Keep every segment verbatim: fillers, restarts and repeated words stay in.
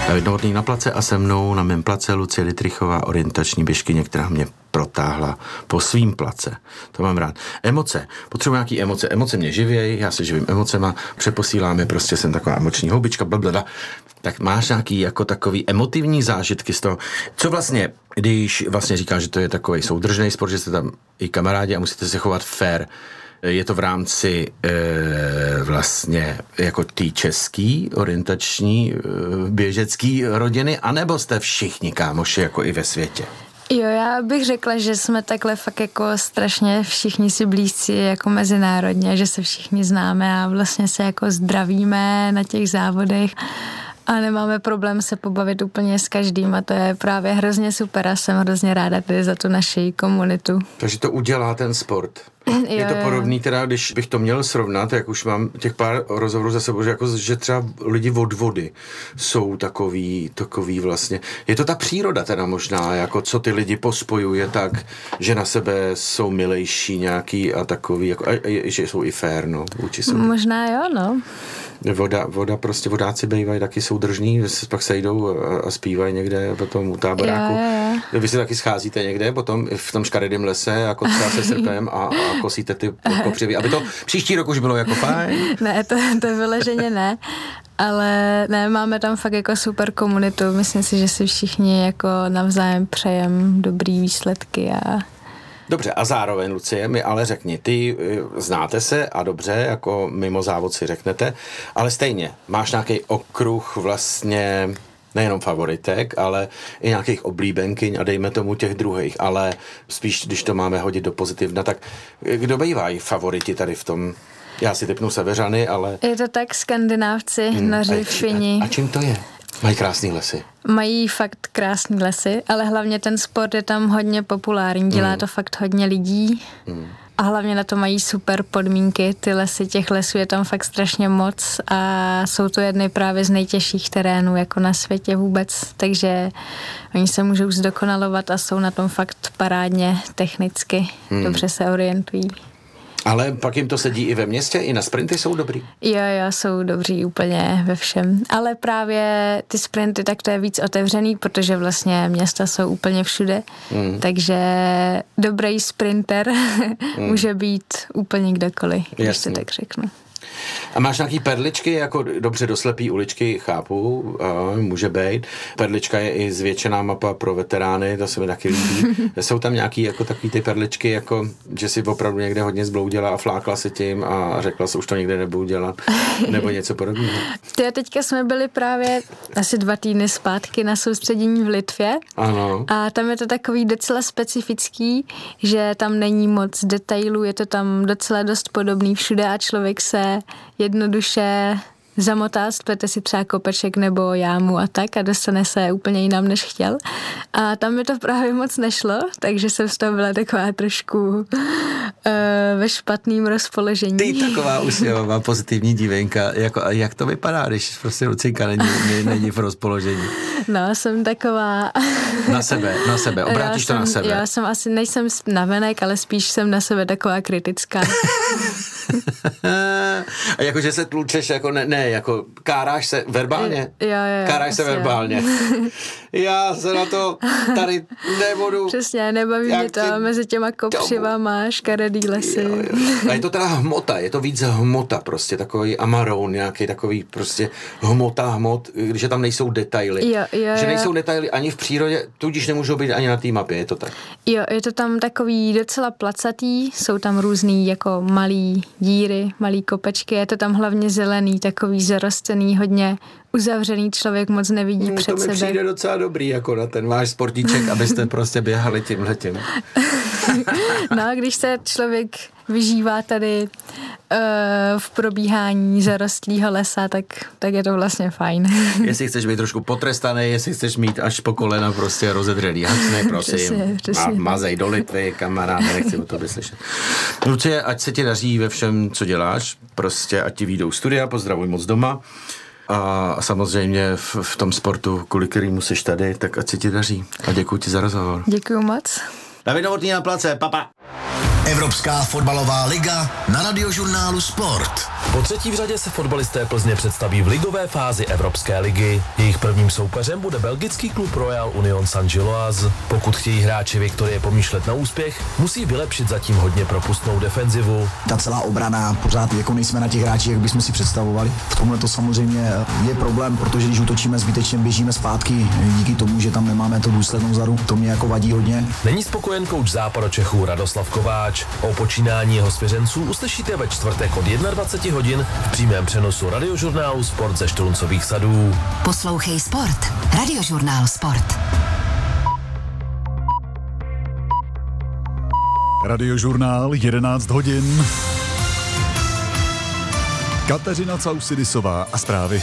David Novotný na place a se mnou na mém place Lucie Dittrichová, orientační běžkyně, která mě protáhla po svým place. To mám rád. Emoce. Potřebuji nějaký emoce. Emoce mě živějí, já se živím emocema, přeposíláme, prostě jsem taková emoční houbička, blablabla. Tak máš nějaký jako takový emotivní zážitky z toho. Co vlastně, když vlastně říkáš, že to je takový soudržný sport, že jste tam i kamarádi a musíte se chovat fair, je to v rámci e, vlastně jako té český orientační e, běžecký rodiny, anebo jste všichni kámoši jako i ve světě? Jo, já bych řekla, že jsme takhle fakt jako strašně všichni si blízci jako mezinárodně, že se všichni známe a vlastně se jako zdravíme na těch závodech a nemáme problém se pobavit úplně s každým a to je právě hrozně super a jsem hrozně ráda tady za tu naši komunitu. Takže to udělá ten sport. Je jo, to jo. podobný, teda, když bych to měl srovnat, jak už mám těch pár rozhovorů za sebou, že, jako, že třeba lidi od vody jsou takový, takový vlastně. Je to ta příroda teda možná, jako co ty lidi pospojuje tak, že na sebe jsou milejší nějaký a takový, jako, a, a, že jsou i fair, no, vůči sobě. Možná jo, no. Voda, voda, prostě vodáci bývají taky soudržní, pak sejdou a, a zpívají někde potom u táboráku. Jo, jo, jo. Vy se taky scházíte někde potom v tom škaredém lese, jako třeba se srpem a, a kosíte ty kopřivy, aby to příští rok už bylo jako fajn. Ne, to, to vyloženě ne, ale ne, máme tam fakt jako super komunitu, myslím si, že si všichni jako navzájem přejem dobrý výsledky a Dobře, a zároveň, Lucie, mi ale řekni, ty znáte se a dobře, jako mimo závod si řeknete, ale stejně, máš nějaký okruh vlastně nejenom favoritek, ale i nějakých oblíbenkyň a dejme tomu těch druhých, ale spíš, když to máme hodit do pozitivna, tak kdo bývají favoriti tady v tom? Já si typnu Seveřany, ale... Je to tak, Skandinávci, hmm, Noři, Fini. A, a čím to je? Mají krásný lesy. Mají fakt krásný lesy, ale hlavně ten sport je tam hodně populární, dělá hmm. to fakt hodně lidí. Hmm. A hlavně na to mají super podmínky, ty lesy, těch lesů je tam fakt strašně moc a jsou to jedny právě z nejtěžších terénů jako na světě vůbec, takže oni se můžou zdokonalovat a jsou na tom fakt parádně technicky, hmm. dobře se orientují. Ale pak jim to sedí i ve městě, i na sprinty jsou dobrý? Jo, jo, jsou dobří úplně ve všem. Ale právě ty sprinty, tak to je víc otevřený, protože vlastně města jsou úplně všude. Mm. Takže dobrý sprinter mm. může být úplně kdokoliv, když Jasně. to tak řeknu. A máš nějaký perličky, jako dobře do slepý uličky, chápu, a může být. Perlička je i zvětšená mapa pro veterány, to se mi taky líbí. Jsou tam nějaký jako takový ty perličky, jako že si opravdu někde hodně zbloudila a flákla si tím a řekla si, už to nikdy nebudu dělat, nebo něco podobného. Ty teďka jsme byli právě asi dva týdny zpátky na soustředění v Litvě. Ano. A tam je to takový docela specifický, že tam není moc detailů, je to tam docela dost podobný všude a člověk se jednoduše zamotá, splete si třeba kopeček nebo jámu a tak a dostane se úplně jinam, než chtěl. A tam mi to právě moc nešlo, takže jsem z toho byla taková trošku uh, ve špatným rozpoložení. Ty taková usměvavá pozitivní dívenka, jako, jak to vypadá, když prostě Lucinka není, není v rozpoložení? No, jsem taková... Na sebe, na sebe, obrátíš to na sebe. Já jsem asi, nejsem navenek, ale spíš jsem na sebe taková kritická. A jakože se tlučeš, jako ne, ne, jako káráš se verbálně? Jo, jo, káráš se verbálně. Já se na to tady nebudu. Přesně, nebaví mě to ty... mezi těma kopřivama, škaredý lesy. Jo, jo. A je to teda hmota, je to víc hmota prostě, takový amaroun, nějaký takový prostě hmota, hmot, když tam nejsou detaily. Jo, jo, že nejsou jo. detaily ani v přírodě, tudíž nemůžou být ani na té mapě, je to tak? Jo, je to tam takový docela placatý, jsou tam různý jako malý díry, malý kopečky, je to tam hlavně zelený, takový zarostlený, hodně uzavřený, člověk moc nevidí no, před to mi sebe. přijde docela dobrý, jako na ten váš sportíček, abyste prostě běhali tímhletím. No a když se člověk vyžívá tady uh, v probíhání zarostlýho lesa, tak, tak je to vlastně fajn. Jestli chceš být trošku potrestaný, jestli chceš mít až po kolena prostě rozedřelý hačny, prosím. Přesně, přesně. Ma, mazej do Litvy, kamaráde, nechci o tobě slyšet. Lucie, ať se ti daří ve všem, co děláš, prostě ať ti vyjdou studia, pozdravuj moc doma. A samozřejmě v, v tom sportu, kvůli kterýmu jsi tady, tak ať se ti daří. A děkuji ti za rozhovor. Děkuji moc. David Novotný na place, papa. Evropská fotbalová liga na Radiožurnálu Sport. Po třetí v řadě se fotbalisté Plzně představí v ligové fázi Evropské ligy. Jejich prvním soupeřem bude belgický klub Royal Union Saint-Gilloise. Pokud chtějí hráči Viktorie pomýšlet na úspěch, musí vylepšit zatím hodně propustnou defenzivu. Ta celá obrana, pořád jako nejsme na těch hráčích, jak bychom si představovali. V tomhle to samozřejmě je problém, protože když útočíme zbytečně, běžíme zpátky díky tomu, že tam nemáme to důslednou vzadu. To mě jako vadí hodně. Není spokojen kouč Západočechů Radoslav Kováč. O počínání jeho svěřenců uslyšíte ve čtvrtek od dvacet jedna hodin v přímém přenosu radiožurnálu Sport ze Štruncových sadů. Poslouchej Sport. Radiožurnál Sport. Radiožurnál jedenáct hodin. Kateřina Causidisová a zprávy.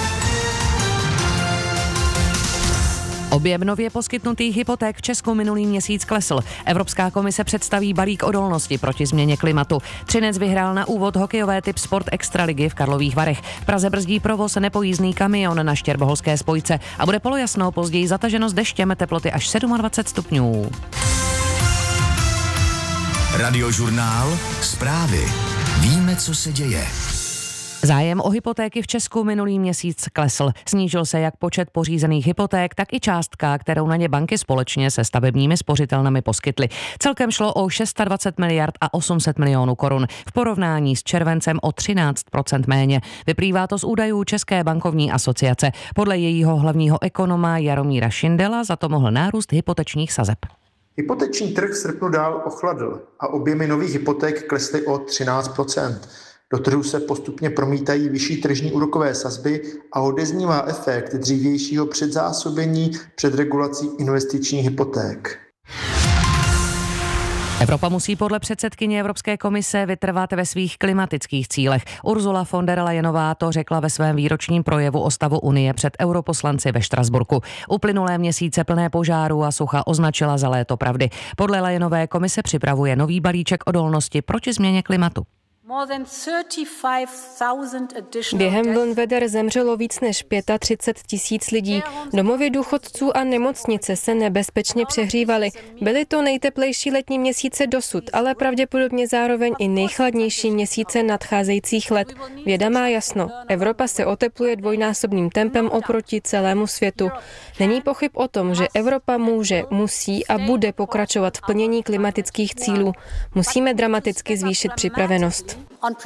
Objem nově poskytnutých hypoték v Česku minulý měsíc klesl. Evropská komise představí balík odolnosti proti změně klimatu. Třinec vyhrál na úvod hokejové typ Sport Extraligy v Karlových Varech. V Praze brzdí provoz nepojízdný kamion na Štěrboholské spojce a bude polojasno, později zataženo s deštěm, teploty až dvacet sedm stupňů. Radiožurnál Zprávy. Víme, co se děje. Zájem o hypotéky v Česku minulý měsíc klesl. Snížil se jak počet pořízených hypoték, tak i částka, kterou na ně banky společně se stavebními spořitelnami poskytly. Celkem šlo o dvacet šest miliard a osm set milionů korun. V porovnání s červencem o třináct procent méně. Vyplývá to z údajů České bankovní asociace. Podle jejího hlavního ekonoma Jaromíra Šindela za to mohl nárůst hypotečních sazeb. Hypoteční trh v srpnu dál ochladl a objemy nových hypoték klesly o třináct procent. Do trhu se postupně promítají vyšší tržní úrokové sazby a odeznívá efekt dřívějšího předzásobení před regulací investičních hypoték. Evropa musí podle předsedkyně Evropské komise vytrvat ve svých klimatických cílech. Ursula von der Leyenová to řekla ve svém výročním projevu o stavu Unie před europoslanci ve Štrasburku. Uplynulé měsíce plné požárů a sucha označila za léto pravdy. Podle Leyenové komise připravuje nový balíček odolnosti proti změně klimatu. Během vln veder zemřelo víc než třicet pět tisíc lidí. Domovy důchodců a nemocnice se nebezpečně přehřívaly. Byly to nejteplejší letní měsíce dosud, ale pravděpodobně zároveň i nejchladnější měsíce nadcházejících let. Věda má jasno. Evropa se otepluje dvojnásobným tempem oproti celému světu. Není pochyb o tom, že Evropa může, musí a bude pokračovat v plnění klimatických cílů. Musíme dramaticky zvýšit připravenost.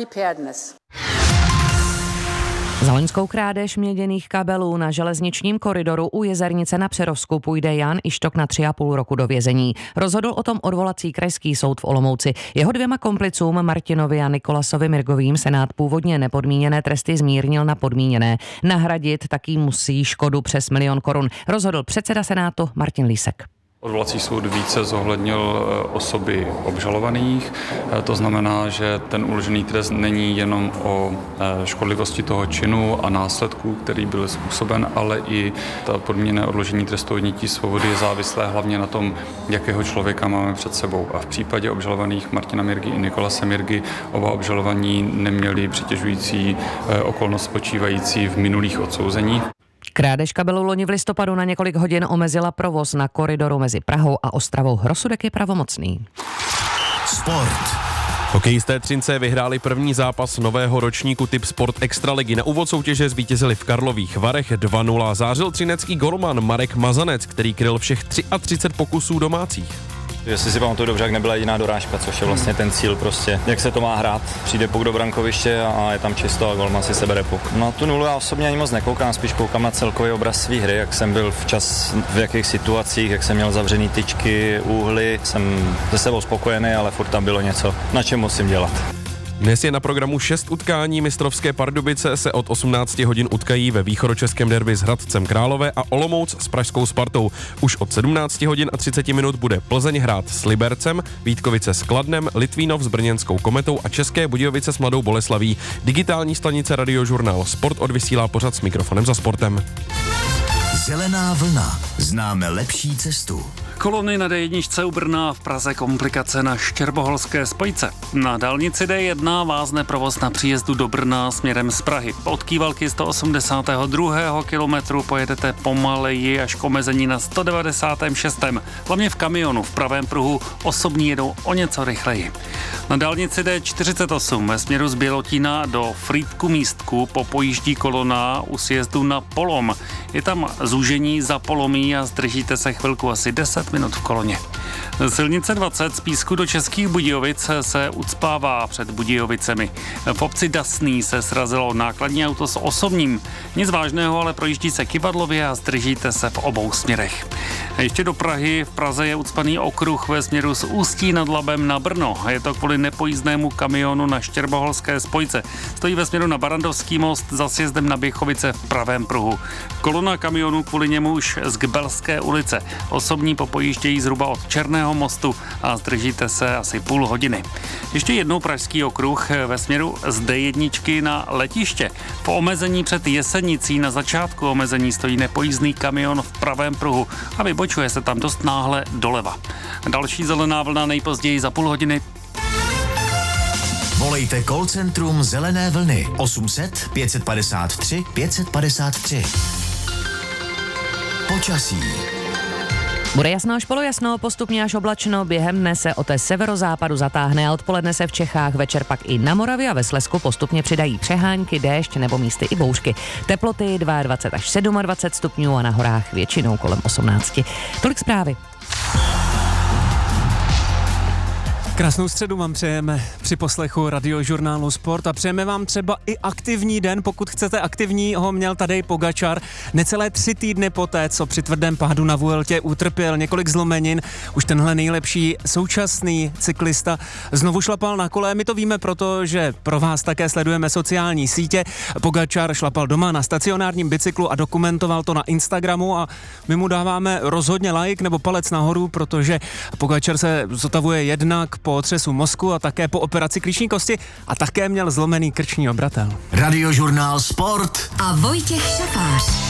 Za loňskou krádež měděných kabelů na železničním koridoru u Jezernice na Přerovsku půjde Jan Ištok na tři a půl roku do vězení. Rozhodl o tom odvolací krajský soud v Olomouci. Jeho dvěma komplicům Martinovi a Nikolasovi Mirgovým senát původně nepodmíněné tresty zmírnil na podmíněné. Nahradit taky musí škodu přes milion korun. Rozhodl předseda senátu Martin Lísek. Odvolací soud více zohlednil osoby obžalovaných, to znamená, že ten uložený trest není jenom o škodlivosti toho činu a následků, který byl způsoben, ale i ta podmíněné odložení trestu odnětí svobody je závislé hlavně na tom, jakého člověka máme před sebou. A v případě obžalovaných Martina Mirgy i Nikolase Mirgy oba obžalovaní neměli přitěžující okolnost spočívající v minulých odsouzeních. Krádež kabelů loni v listopadu na několik hodin omezila provoz na koridoru mezi Prahou a Ostravou. Rozsudek je pravomocný. Sport. Hokejisté Třince vyhráli první zápas nového ročníku typ Sport Extraligy. Na úvod soutěže zvítězili v Karlových Varech dva nula. Zářil třinecký golman Marek Mazanec, který kryl všech třicet tři pokusů domácích. Jestli si pamatuju dobře, jak nebyla jediná dorážka, což je vlastně ten cíl prostě, jak se to má hrát. Přijde puk do brankoviště a je tam čisto a golman si sebere puk. Na tu nulu já osobně ani moc nekoukám, spíš koukám na celkový obraz své hry, jak jsem byl včas, v jakých situacích, jak jsem měl zavřený tyčky, úhly. Jsem se sebou spokojený, ale furt tam bylo něco, na čem musím dělat. Dnes je na programu šest utkání. Mistrovské Pardubice se od osmnáct hodin utkají ve východočeském derby s Hradcem Králové a Olomouc s pražskou Spartou. Už od sedmnáct hodin a třicet minut bude Plzeň hrát s Libercem, Vítkovice s Kladnem, Litvínov s brněnskou Kometou a České Budějovice s Mladou Boleslaví. Digitální stanice Radiožurnál Sport odvysílá pořad s mikrofonem za sportem. Zelená vlna. Známe lepší cestu. Kolony na dé jedna u Brna, v Praze komplikace na Štěrboholské spojce. Na dálnici dé jedna vázne provoz na příjezdu do Brna směrem z Prahy. Od Kývalky sto osmdesátého druhého kilometru pojedete pomaleji až k omezení na sto devadesátém šestém Hlavně v kamionu v pravém pruhu osobní jedou o něco rychleji. Na dálnici dé čtyřicet osm ve směru z Bělotína do Frýdku Místku popojíždí kolona u sjezdu na Polom. Je tam zúžení za Polomí a zdržíte se chvilku asi deset minut v koloně. Silnice dvacet z Písku do Českých Budějovic se ucpává před Budějovicemi. V obci Dasný se srazilo nákladní auto s osobním. Nic vážného, ale projíždí se kyvadlově a zdržíte se v obou směrech. Ještě do Prahy. V Praze je ucpaný okruh ve směru z Ústí nad Labem na Brno. Je to kvůli nepojízdnému kamionu na Štěrboholské spojce. Stojí ve směru na Barandovský most za sjezdem na Běchovice v pravém pruhu. Kolona kamionu kvůli němu už z Gbelské ulice. Osobní popojíždějí zhruba od Černého mostu a zdržíte se asi půl hodiny. Ještě jednou pražský okruh ve směru z dé jedna na letiště. Po omezení před Jesenicí na začátku omezení stojí nepojízdný kamion v pravém pruhu a vybočuje se tam dost náhle doleva. Další zelená vlna nejpozději za půl hodiny. Volejte call centrum Zelené vlny osm set pět padesát tři pět padesát tři. Počasí. Bude jasno až polojasno, postupně až oblačno, během dne se od severozápadu zatáhne a odpoledne se v Čechách, večer pak i na Moravě a ve Slezsku postupně přidají přehánky, déšť nebo místy i bouřky. Teploty dvacet dva až dvacet sedm stupňů a na horách většinou kolem osmnáct. Tolik zprávy. Krásnou středu vám přejeme při poslechu Radiožurnálu Sport a přejeme vám třeba i aktivní den, pokud chcete aktivní, ho měl Tadej Pogačar necelé tři týdny poté, co při tvrdém pádu na Vueltě utrpěl několik zlomenin. Už tenhle nejlepší současný cyklista znovu šlapal na kole. My to víme proto, že pro vás také sledujeme sociální sítě. Pogačar šlapal doma na stacionárním bicyklu a dokumentoval to na Instagramu a my mu dáváme rozhodně like nebo palec nahoru, protože Pogačar se zotavuje jednak po otřesu mozku a také po operaci klíční kosti a také měl zlomený krční obratel. Radiožurnál Sport a Vojtěch Šafář.